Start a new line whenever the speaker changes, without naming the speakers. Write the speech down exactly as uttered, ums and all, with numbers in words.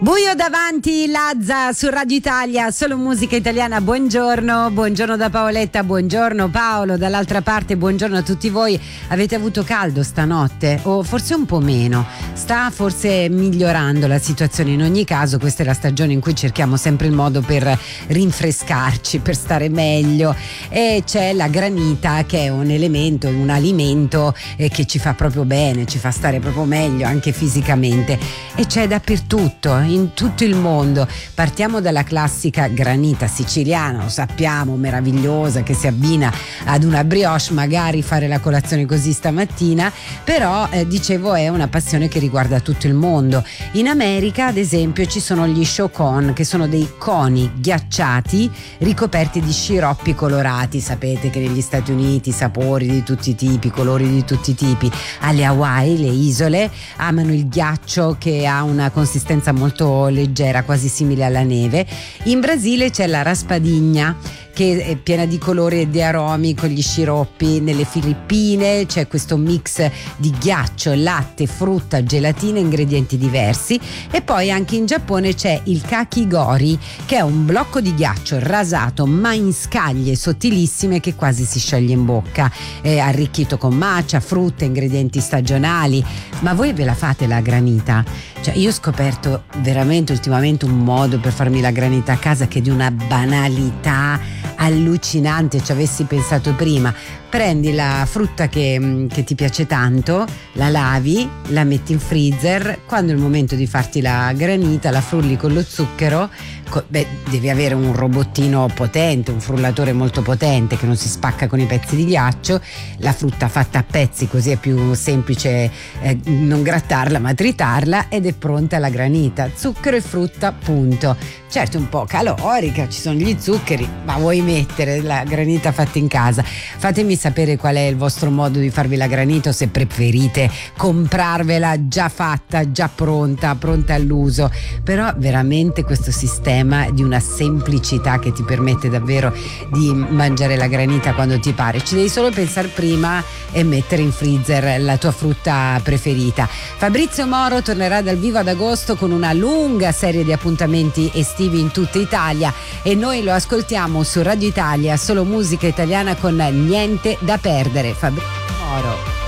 Buio davanti, Lazza su Radio Italia, solo musica italiana. Buongiorno, buongiorno da Paoletta, buongiorno Paolo, dall'altra parte buongiorno a tutti voi. Avete avuto caldo stanotte? O forse un po' meno? Sta forse migliorando la situazione. In ogni caso questa è la stagione in cui cerchiamo sempre il modo per rinfrescarci, per stare meglio, e c'è la granita che è un elemento, un alimento eh, che ci fa proprio bene, ci fa stare proprio meglio anche fisicamente, e c'è dappertutto in tutto il mondo. Partiamo dalla classica granita siciliana, lo sappiamo, meravigliosa, che si abbina ad una brioche, magari fare la colazione così stamattina, però eh, dicevo è una passione che riguarda tutto il mondo. In America ad esempio ci sono gli show-con, che sono dei coni ghiacciati ricoperti di sciroppi colorati. Sapete che negli Stati Uniti sapori di tutti i tipi, colori di tutti i tipi. Alle Hawaii, le isole, amano il ghiaccio che ha una consistenza molto leggera, quasi simile alla neve. In Brasile c'è la raspadinha, che è piena di colori e di aromi con gli sciroppi. Nelle Filippine c'è questo mix di ghiaccio, latte, frutta, gelatina, ingredienti diversi. E poi anche in Giappone c'è il kakigori, che è un blocco di ghiaccio rasato ma in scaglie sottilissime che quasi si scioglie in bocca, è arricchito con matcha, frutta, ingredienti stagionali. Ma voi ve la fate la granita? Cioè, io ho scoperto veramente ultimamente un modo per farmi la granita a casa che è di una banalità allucinante. Ci avessi pensato prima. Prendi la frutta che, che ti piace tanto, la lavi, la metti in freezer. Quando è il momento di farti la granita, la frulli con lo zucchero. Beh, devi avere un robottino potente, un frullatore molto potente che non si spacca con i pezzi di ghiaccio. La frutta fatta a pezzi, così è più semplice eh, non grattarla ma tritarla, ed è pronta la granita. Zucchero e frutta, punto. Certo, un po' calorica, ci sono gli zuccheri, ma vuoi mettere la granita fatta in casa? Fatemi sapere qual è il vostro modo di farvi la granita, o se preferite comprarvela già fatta, già pronta, pronta all'uso. Però veramente questo sistema di una semplicità che ti permette davvero di mangiare la granita quando ti pare. Ci devi solo pensare prima e mettere in freezer la tua frutta preferita. Fabrizio Moro tornerà dal vivo ad agosto con una lunga serie di appuntamenti estivi in tutta Italia, e noi lo ascoltiamo su Radio Italia, solo musica italiana con Niente da perdere. Fabrizio Moro.